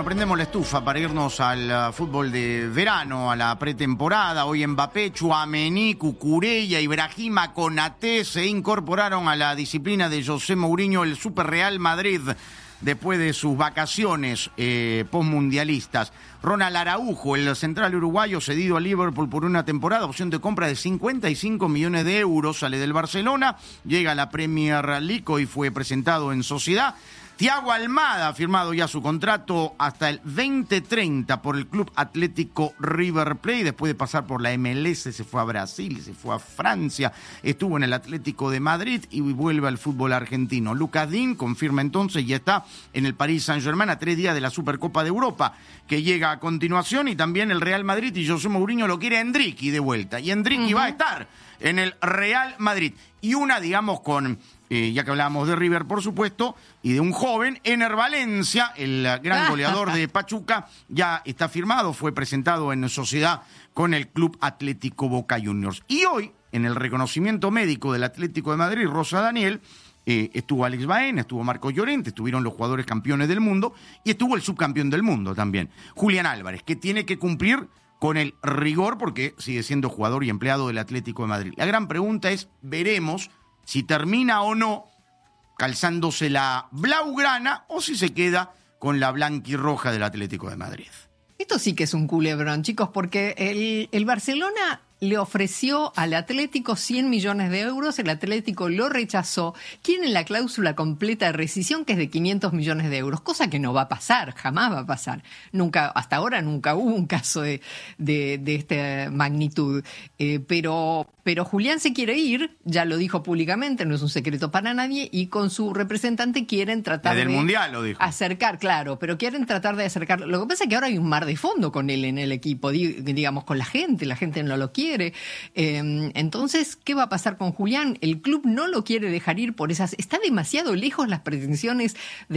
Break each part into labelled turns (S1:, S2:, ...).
S1: Bueno, prendemos la estufa para irnos al fútbol de verano, a la pretemporada. Hoy Mbappé, Tchouaméni, Cucurella, Ibrahima, Konaté se incorporaron a la disciplina de José Mourinho, el Super Real Madrid, después de sus vacaciones postmundialistas. Ronald Araujo, el central uruguayo, cedido a Liverpool por una temporada, opción de compra de 55 millones de euros, sale del Barcelona, llega a la Premier League, hoy fue presentado en Sociedad. Thiago Almada ha firmado ya su contrato hasta el 2030 por el Club Atlético River Plate. Después de pasar por la MLS, se fue a Brasil, se fue a Francia, estuvo en el Atlético de Madrid y vuelve al fútbol argentino. Lucas Digne confirma entonces y está en el Paris Saint-Germain a 3 días de la Supercopa de Europa, que llega a continuación, y también el Real Madrid y José Mourinho lo quiere a Endricky de vuelta. Y Endricky va a estar en el Real Madrid. Y una, digamos, con... ya que hablábamos de River, por supuesto, y de un joven, Ener Valencia, el gran goleador de Pachuca, ya está firmado, fue presentado en sociedad con el Club Atlético Boca Juniors. Y hoy, en el reconocimiento médico del Atlético de Madrid, Rosa Daniel, estuvo Alex Baena, estuvo Marco Llorente, estuvieron los jugadores campeones del mundo, y estuvo el subcampeón del mundo también, Julián Álvarez, que tiene que cumplir con el rigor porque sigue siendo jugador y empleado del Atlético de Madrid. La gran pregunta es, veremos si termina o no calzándose la blaugrana o si se queda con la blanquirroja del Atlético de Madrid.
S2: Esto sí que es un culebrón, chicos, porque el Barcelona le ofreció al Atlético 100 millones de euros, el Atlético lo rechazó, quieren la cláusula completa de rescisión, que es de 500 millones de euros, cosa que no va a pasar, jamás va a pasar. Nunca, hasta ahora nunca hubo un caso de esta magnitud. Pero Julián se quiere ir, ya lo dijo públicamente, no es un secreto para nadie, y con su representante quieren tratar
S1: desde el Mundial lo dijo.
S2: Acercar, claro, pero quieren tratar de acercar. Lo que pasa es que ahora hay un mar de fondo con él en el equipo, digamos, con la gente no lo quiere. Entonces, ¿qué va a pasar con Julián? El club no lo quiere dejar ir por esas... Está demasiado lejos las pretensiones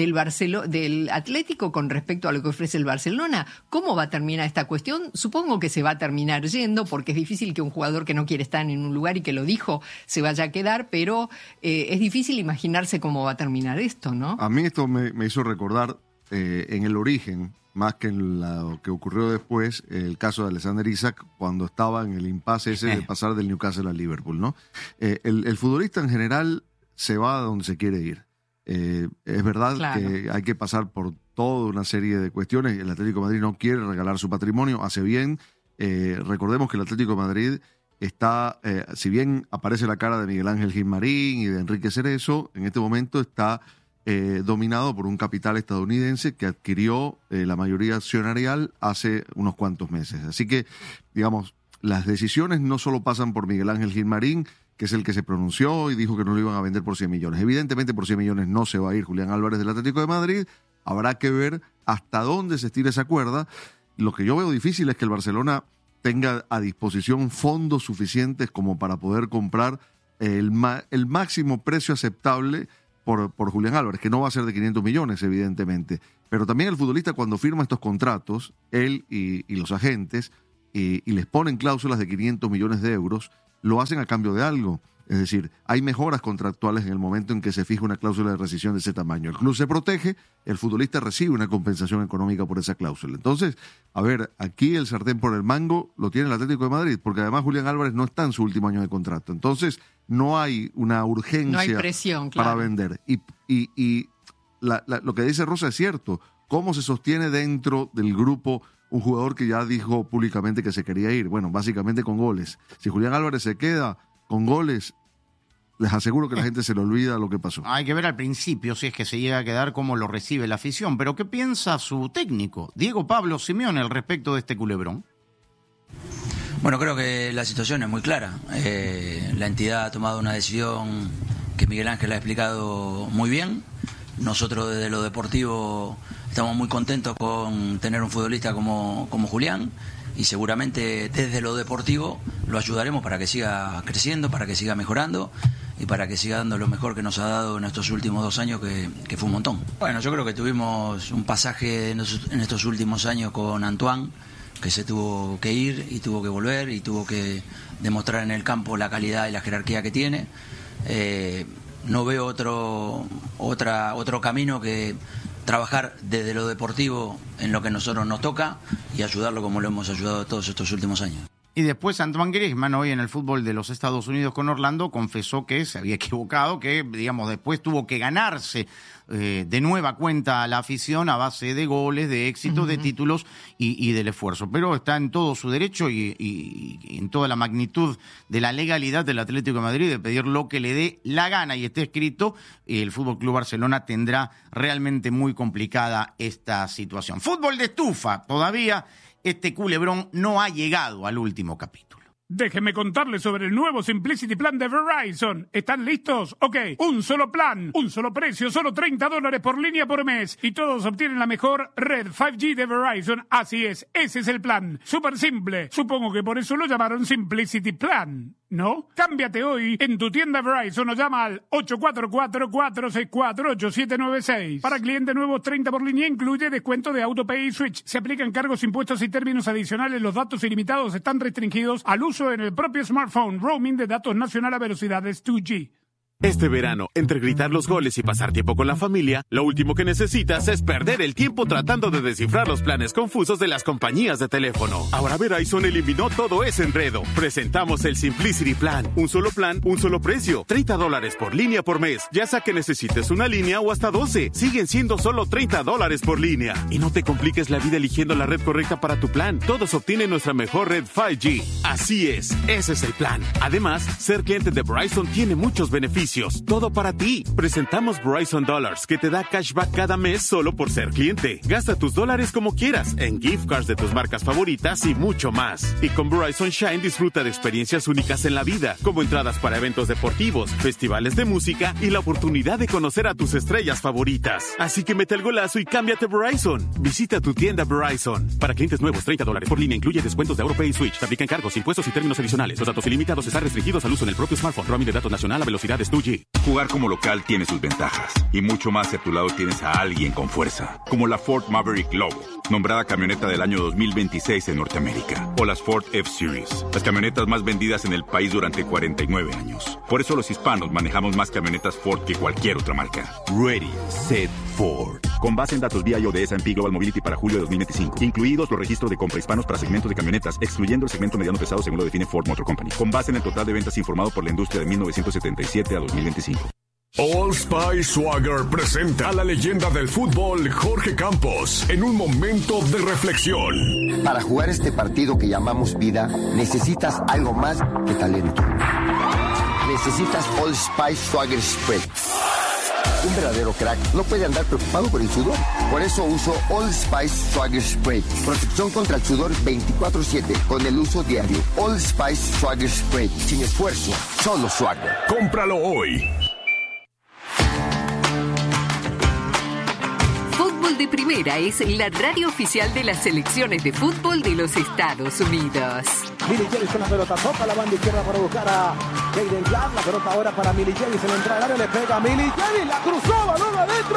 S2: del Atlético con respecto a lo que ofrece el Barcelona. ¿Cómo va a terminar esta cuestión? Supongo que se va a terminar yendo, porque es difícil que un jugador que no quiere estar en un lugar y que lo dijo se vaya a quedar, pero es difícil imaginarse cómo va a terminar esto, ¿no?
S3: A mí esto me hizo recordar en el origen, más que en lo que ocurrió después, el caso de Alexander Isak, cuando estaba en el impasse ese de pasar del Newcastle al Liverpool, ¿no? El futbolista en general se va a donde se quiere ir. Es verdad, claro, que hay que pasar por toda una serie de cuestiones. El Atlético de Madrid no quiere regalar su patrimonio, hace bien. Recordemos que el Atlético de Madrid está, si bien aparece la cara de Miguel Ángel Gilmarín y de Enrique Cerezo, en este momento está dominado por un capital estadounidense que adquirió la mayoría accionarial hace unos cuantos meses. Así que, digamos, las decisiones no solo pasan por Miguel Ángel Gilmarín, que es el que se pronunció y dijo que no lo iban a vender por 100 millones. Evidentemente por 100 millones no se va a ir Julián Álvarez del Atlético de Madrid. Habrá que ver hasta dónde se estira esa cuerda. Lo que yo veo difícil es que el Barcelona tenga a disposición fondos suficientes como para poder comprar el máximo precio aceptable por Julián Álvarez, que no va a ser de 500 millones, evidentemente. Pero también el futbolista, cuando firma estos contratos, él y los agentes, y les ponen cláusulas de 500 millones de euros, lo hacen a cambio de algo. Es decir, hay mejoras contractuales en el momento en que se fija una cláusula de rescisión de ese tamaño. El club se protege, el futbolista recibe una compensación económica por esa cláusula. Entonces, a ver, aquí el sartén por el mango lo tiene el Atlético de Madrid, porque además Julián Álvarez no está en su último año de contrato. Entonces, no hay una urgencia,
S2: no hay presión, claro,
S3: para vender. Y lo que dice Rosa es cierto. ¿Cómo se sostiene dentro del grupo un jugador que ya dijo públicamente que se quería ir? Bueno, básicamente con goles. Si Julián Álvarez se queda con goles, les aseguro que la gente se le olvida lo que pasó.
S1: Hay que ver al principio, si es que se llega a quedar, cómo lo recibe la afición. Pero ¿qué piensa su técnico, Diego Pablo Simeone, al respecto de este culebrón?
S4: Bueno, creo que la situación es muy clara. La entidad ha tomado una decisión que Miguel Ángel ha explicado muy bien. Nosotros desde lo deportivo estamos muy contentos con tener un futbolista como Julián, y seguramente desde lo deportivo lo ayudaremos para que siga creciendo, para que siga mejorando y para que siga dando lo mejor que nos ha dado en estos últimos 2 años, que fue un montón. Bueno, yo creo que tuvimos un pasaje en estos últimos años con Antoine, que se tuvo que ir y tuvo que volver y tuvo que demostrar en el campo la calidad y la jerarquía que tiene. No veo otro camino que trabajar desde lo deportivo en lo que a nosotros nos toca y ayudarlo como lo hemos ayudado todos estos últimos años.
S1: Y después Antoine Griezmann, hoy en el fútbol de los Estados Unidos con Orlando, confesó que se había equivocado, que, digamos, después tuvo que ganarse de nueva cuenta a la afición a base de goles, de éxitos, de títulos y del esfuerzo. Pero está en todo su derecho y en toda la magnitud de la legalidad del Atlético de Madrid de pedir lo que le dé la gana, y esté escrito, el Fútbol Club Barcelona tendrá realmente muy complicada esta situación. Fútbol de estufa, todavía este culebrón no ha llegado al último capítulo.
S5: Déjenme contarles sobre el nuevo Simplicity Plan de Verizon. ¿Están listos? Ok, un solo plan, un solo precio, solo $30 por línea por mes. Y todos obtienen la mejor red 5G de Verizon. Así es, ese es el plan. Súper simple. Supongo que por eso lo llamaron Simplicity Plan, ¿no? Cámbiate hoy en tu tienda Verizon o llama al 844-464-8796. Para clientes nuevos, 30 por línea, incluye descuento de AutoPay y Switch. Se aplican cargos, impuestos y términos adicionales. Los datos ilimitados están restringidos al uso en el propio smartphone. Roaming de datos nacional a velocidades 2G.
S6: Este verano, entre gritar los goles y pasar tiempo con la familia, lo último que necesitas es perder el tiempo tratando de descifrar los planes confusos de las compañías de teléfono. Ahora Verizon eliminó todo ese enredo. Presentamos el Simplicity Plan, un solo precio, $30 por línea por mes. Ya sea que necesites una línea o hasta 12, siguen siendo solo $30 por línea. Y no te compliques la vida eligiendo la red correcta para tu plan. Todos obtienen nuestra mejor red 5G. Así es, ese es el plan. Además, ser cliente de Verizon tiene muchos beneficios. Todo para ti. Presentamos Verizon Dollars, que te da cashback cada mes solo por ser cliente. Gasta tus dólares como quieras, en gift cards de tus marcas favoritas y mucho más. Y con Verizon Shine disfruta de experiencias únicas en la vida, como entradas para eventos deportivos, festivales de música y la oportunidad de conocer a tus estrellas favoritas. Así que mete el golazo y cámbiate Verizon. Visita tu tienda Verizon. Para clientes nuevos, $30 por línea, incluye descuentos de AutoPay y Switch. Se aplican cargos, impuestos y términos adicionales. Los datos ilimitados están restringidos al uso en el propio smartphone. Roaming de datos nacional a velocidades 2G.
S7: Jugar como local tiene sus ventajas, y mucho más si a tu lado tienes a alguien con fuerza, como la Ford Maverick Lobo, nombrada camioneta del año 2026 en Norteamérica, o las Ford F-Series, las camionetas más vendidas en el país durante 49 años. Por eso los hispanos manejamos más camionetas Ford que cualquier otra marca. Ready, Set, Ford. Con base en datos BIO de S&P Global Mobility para julio de 2025, incluidos los registros de compra hispanos para segmentos de camionetas, excluyendo el segmento mediano pesado según lo define Ford Motor Company, con base en el total de ventas informado por la industria de 1977 a 2025.
S8: Old Spice Swagger presenta a la leyenda del fútbol Jorge Campos en un momento de reflexión.
S9: Para jugar este partido que llamamos vida, necesitas algo más que talento. Necesitas Old Spice Swagger Spray. Un verdadero crack no puede andar preocupado por el sudor. Por eso uso Old Spice Swagger Spray. Protección contra el sudor 24/7 con el uso diario. Old Spice Swagger Spray. Sin esfuerzo, solo swagger.
S8: Cómpralo hoy.
S10: Fútbol de Primera es la radio oficial de las selecciones de fútbol de los Estados Unidos.
S11: Milichelis con la pelota, toca la banda izquierda para buscar a Jaden Clark. La pelota ahora para Milichelis en la entrada del área, le pega a Milichelis, la cruzó, balón adentro,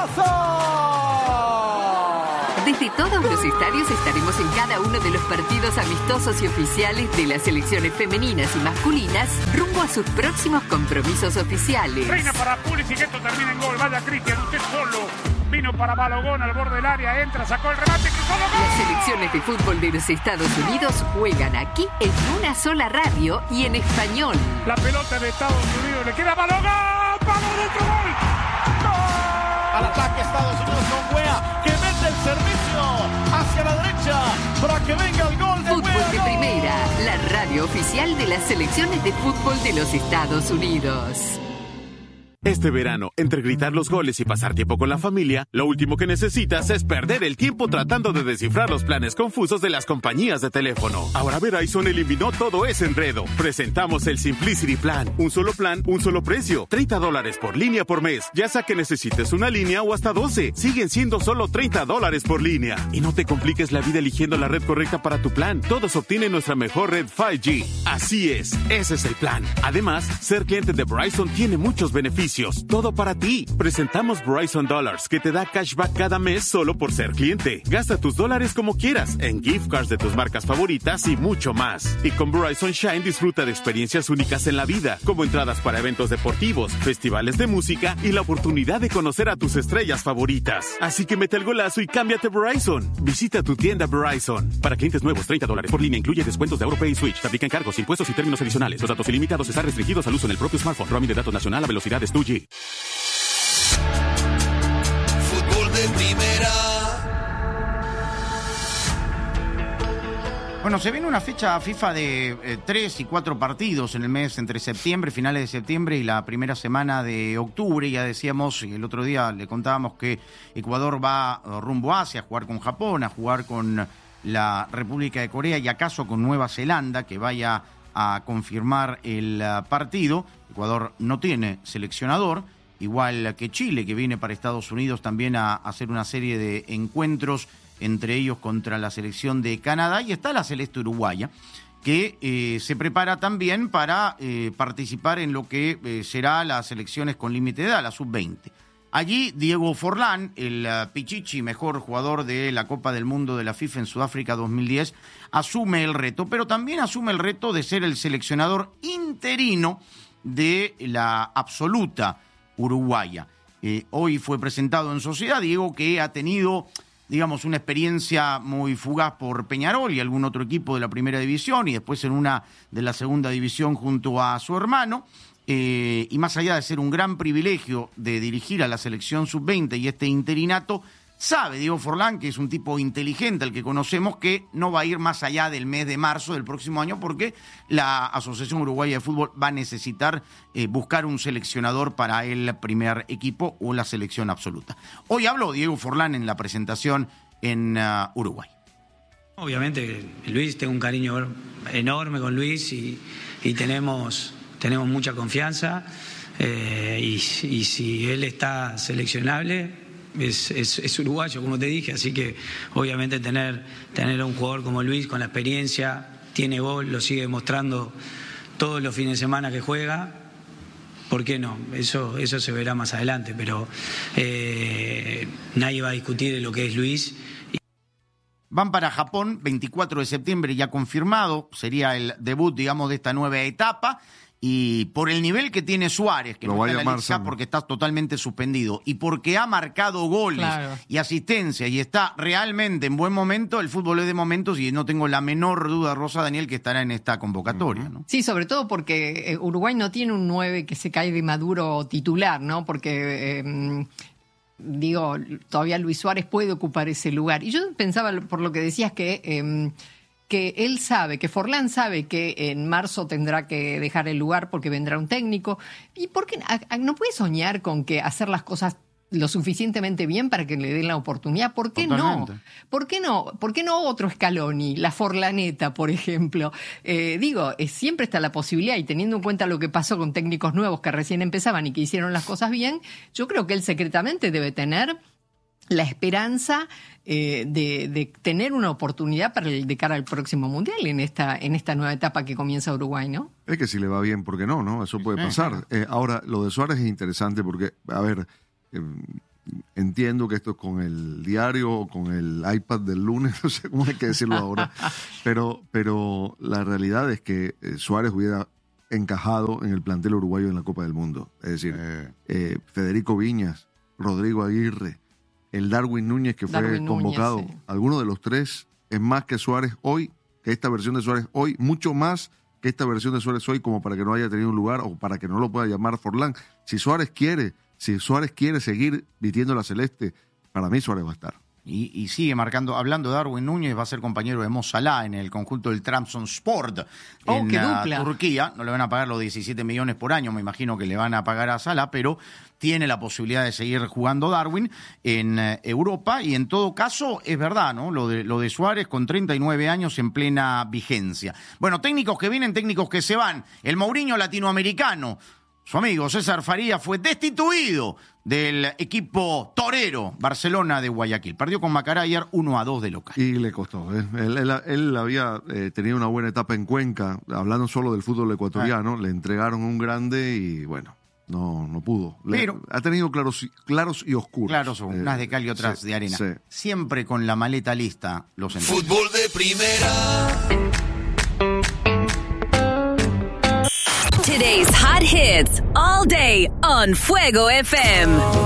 S11: golazo.
S10: Desde todos los estadios estaremos en cada uno de los partidos amistosos y oficiales de las selecciones femeninas y masculinas rumbo a sus próximos compromisos oficiales.
S5: Reina para Pulisic, que esto termina en gol. Vaya Cristian, usted solo. Vino para Balogón al borde del área, entra, sacó el remate, cruzó los goles.
S10: Las selecciones de fútbol de los Estados Unidos juegan aquí en una sola radio y en español.
S5: La pelota de Estados Unidos le queda a Balogón. ¡Vamos, otro gol! ¡Gol!
S12: Al ataque Estados Unidos con Weah, que mete el servicio hacia la derecha para que venga el gol de
S10: Fútbol
S12: Weah.
S10: de Primera, la radio oficial de las selecciones de fútbol de los Estados Unidos.
S6: Este verano, entre gritar los goles y pasar tiempo con la familia, lo último que necesitas es perder el tiempo tratando de descifrar los planes confusos de las compañías de teléfono. Ahora Verizon eliminó todo ese enredo. Presentamos el Simplicity Plan, un solo precio, $30 por línea por mes. Ya sea que necesites una línea o hasta 12, siguen siendo solo $30 por línea. Y no te compliques la vida eligiendo la red correcta para tu plan. Todos obtienen nuestra mejor red 5G. Así es, ese es el plan. Además, ser cliente de Verizon tiene muchos beneficios. beneficios, todo para ti. Presentamos Verizon Dollars, que te da cashback cada mes solo por ser cliente. Gasta tus dólares como quieras, en gift cards de tus marcas favoritas y mucho más. Y con Verizon Shine disfruta de experiencias únicas en la vida, como entradas para eventos deportivos, festivales de música y la oportunidad de conocer a tus estrellas favoritas. Así que mete el golazo y cámbiate a Verizon. Visita tu tienda Verizon. Para clientes nuevos, $30 por línea, incluye descuentos de AuroPay y Switch. Te aplican cargos, impuestos y términos adicionales. Los datos ilimitados están restringidos al uso en el propio smartphone. Roaming de datos nacional a velocidades 2G.
S13: Fútbol de primera.
S1: Bueno, se viene una fecha FIFA de 3 y 4 partidos en el mes entre septiembre, finales de septiembre y la primera semana de octubre. Ya decíamos, el otro día le contábamos que Ecuador va rumbo a Asia a jugar con Japón, a jugar con la República de Corea y acaso con Nueva Zelanda, que vaya a confirmar el partido. Ecuador no tiene seleccionador, igual que Chile, que viene para Estados Unidos también a hacer una serie de encuentros, entre ellos contra la selección de Canadá, y está la celeste uruguaya, que se prepara también para participar en lo que será las selecciones con límite de edad, la sub-20. Allí Diego Forlán, el Pichichi, mejor jugador de la Copa del Mundo de la FIFA en Sudáfrica 2010, asume el reto, pero también asume el reto de ser el seleccionador interino de la absoluta uruguaya. Hoy fue presentado en sociedad Diego, que ha tenido, digamos, una experiencia muy fugaz por Peñarol y algún otro equipo de la primera división, y después en una de la segunda división junto a su hermano. Y más allá de ser un gran privilegio de dirigir a la selección sub-20 y este interinato, sabe Diego Forlán, que es un tipo inteligente al que conocemos, que no va a ir más allá del mes de marzo del próximo año, porque la Asociación Uruguaya de Fútbol va a necesitar buscar un seleccionador para el primer equipo o la selección absoluta. Hoy habló Diego Forlán en la presentación en Uruguay.
S14: Obviamente Luis, tengo un cariño enorme con Luis y tenemos mucha confianza, y si él está seleccionable es uruguayo, como te dije, así que obviamente tener a un jugador como Luis con la experiencia, tiene gol, lo sigue demostrando todos los fines de semana que juega, ¿por qué no? Eso se verá más adelante, pero nadie va a discutir de lo que es Luis.
S1: Van para Japón, 24 de septiembre ya confirmado, sería el debut, digamos, de esta nueva etapa. Y por el nivel que tiene Suárez, que no está en la lista porque está totalmente suspendido, y porque ha marcado goles y asistencia y está realmente en buen momento, el fútbol es de momentos y no tengo la menor duda, Rosa Daniel, que estará en esta convocatoria, ¿no?
S2: Sí, sobre todo porque Uruguay no tiene un 9 que se cae de Maduro titular, ¿no? Porque... todavía Luis Suárez puede ocupar ese lugar. Y yo pensaba, por lo que decías, que él sabe, que Forlán sabe que en marzo tendrá que dejar el lugar porque vendrá un técnico. ¿Y por qué no puede soñar con que hacer las cosas lo suficientemente bien para que le den la oportunidad? ¿Por qué no? ¿Por qué no? ¿Por qué no otro Scaloni? La Forlaneta, por ejemplo. Siempre está la posibilidad, y teniendo en cuenta lo que pasó con técnicos nuevos que recién empezaban y que hicieron las cosas bien, yo creo que él secretamente debe tener la esperanza de tener una oportunidad de cara al próximo Mundial en esta nueva etapa que comienza Uruguay, ¿no?
S3: Es que si le va bien, ¿por qué no? ¿No? Eso puede pasar. Ahora, lo de Suárez es interesante porque, a ver, entiendo que esto es con el diario o con el iPad del lunes, no sé cómo hay que decirlo ahora, pero la realidad es que Suárez hubiera encajado en el plantel uruguayo en la Copa del Mundo. Es decir, Federico Viñas, Rodrigo Aguirre, el Darwin Núñez que fue convocado, sí. Alguno de los tres es más que Suárez hoy, que esta versión de Suárez hoy, mucho más que esta versión de Suárez hoy, como para que no haya tenido un lugar o para que no lo pueda llamar Forlán. Si Suárez quiere seguir vistiendo la celeste, para mí Suárez va a estar.
S1: Y sigue marcando, hablando de Darwin Núñez, va a ser compañero de Mo Salah en el conjunto del Trabzonspor en Turquía. No le van a pagar los 17 millones por año, me imagino que le van a pagar a Salah, pero tiene la posibilidad de seguir jugando Darwin en Europa. Y en todo caso, es verdad, ¿no? Lo de Suárez con 39 años en plena vigencia. Bueno, técnicos que vienen, técnicos que se van. El Mourinho latinoamericano, su amigo César Farías, fue destituido del equipo torero Barcelona de Guayaquil. Perdió con Macará ayer 1-2 de local.
S3: Y le costó. Él había tenido una buena etapa en Cuenca, hablando solo del fútbol ecuatoriano. Le entregaron un grande y bueno, No pudo.
S1: Pero
S3: ha tenido claros y oscuros.
S1: Claros, unas de cal y otras de arena.
S3: Sí.
S1: Siempre con la maleta lista los entrenadores.
S13: Fútbol de primera.
S15: Today's hot hits all day on Fuego FM.